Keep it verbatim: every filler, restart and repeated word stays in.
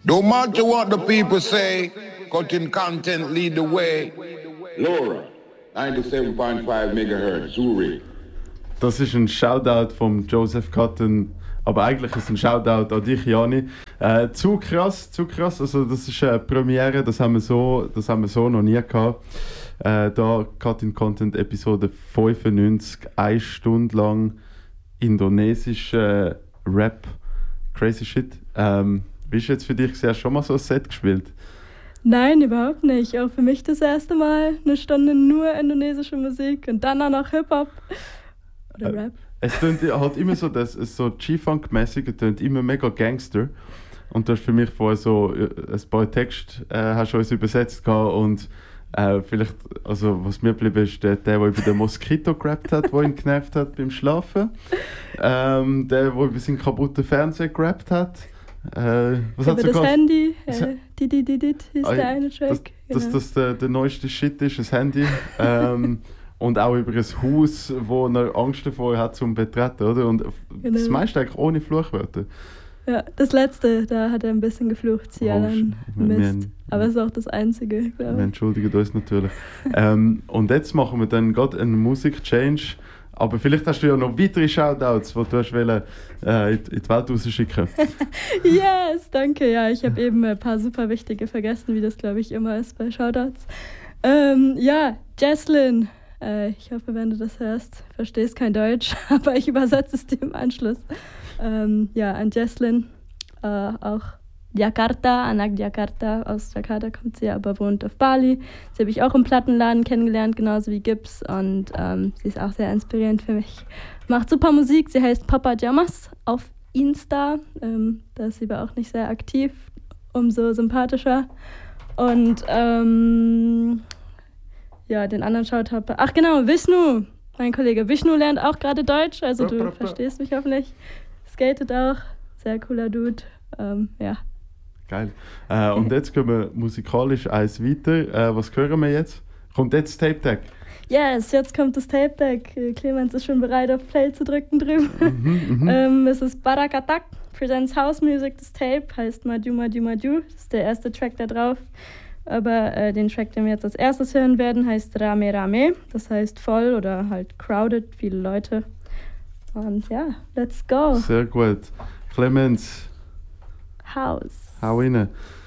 No matter what the people say, cutting content lead the way. Laura, ninety-seven point five megahertz, Zurich. Das ist ein Shoutout vom Joseph Cotton, aber eigentlich ist es ein Shoutout an dich, Jani. Äh, zu krass, zu krass. Also das ist eine Premiere, das haben wir so, das haben wir so noch nie gehabt. Äh, da Cutting Content Episode fünfundneunzig, eine Stunde lang indonesischer Rap, crazy shit. Ähm, wie ist jetzt für dich? Hast du schon mal so ein Set gespielt? Nein, überhaupt nicht. Auch für mich das erste Mal eine Stunde nur indonesische Musik und dann auch noch Hip-Hop oder äh, Rap. Es tönt halt immer so, dass es so G-Funk-mäßig, es tönt immer mega Gangster. Und du hast für mich vorher so ein paar Texte äh, hast du uns übersetzt gehabt und äh, vielleicht, also was mir geblieben ist, der, der, der über den Moskito gerappt hat, der ihn genervt hat beim Schlafen. Ähm, der, der über seinen kaputten Fernseher gerappt hat. Äh, was über hat das gehabt? Handy, äh, Didididit ist ah, der eine Track. Dass genau. das, das der, der neueste Shit ist, das Handy. ähm, und auch über ein Haus, wo er Angst davor hat zum Betreten, oder? Und genau. Das meiste eigentlich ohne Fluchwörter. Ja, das letzte, da hat er ein bisschen geflucht, Sialan, oh, Mist. Aber es ist auch das Einzige, glaube ich. Wir entschuldigen uns natürlich. ähm, und jetzt machen wir dann gerade einen Musik-Change. Aber vielleicht hast du ja noch weitere Shoutouts, die du hast wollen, äh, in die Welt rausschicken. Yes, danke. Ja, ich habe eben ein paar super wichtige vergessen, wie das, glaube ich, immer ist bei Shoutouts. Ähm, ja, Jesslyn. Äh, ich hoffe, wenn du das hörst, verstehst kein Deutsch, aber ich übersetze es dir im Anschluss. Ähm, ja, an Jesslyn. Äh, auch Jakarta, Anak Jakarta, aus Jakarta kommt sie, aber wohnt auf Bali. Sie habe ich auch im Plattenladen kennengelernt, genauso wie Gibbs. Und ähm, sie ist auch sehr inspirierend für mich. Macht super Musik, sie heißt Papa Jamas auf Insta. Ähm, da ist sie aber auch nicht sehr aktiv, umso sympathischer. Und ähm, ja, den anderen schaut habe. Ach genau, Vishnu. Mein Kollege Vishnu lernt auch gerade Deutsch, also du verstehst mich hoffentlich. Skatet auch, sehr cooler Dude. Ähm, ja. Geil. Äh, und jetzt gehen wir musikalisch eins weiter. Äh, was hören wir jetzt? Kommt jetzt das Tape Deck? Yes, jetzt kommt das Tape Deck. Clemens ist schon bereit, auf Play zu drücken drüben. Mhm, ähm, es ist Barakatak, Presents House Music. Das Tape heißt Madu Madu Madu. Das ist der erste Track da drauf. Aber äh, den Track, den wir jetzt als erstes hören werden, heißt Rame Rame. Das heißt voll oder halt crowded, viele Leute. Und ja, let's go. Sehr gut. Clemens. House. Hau rein.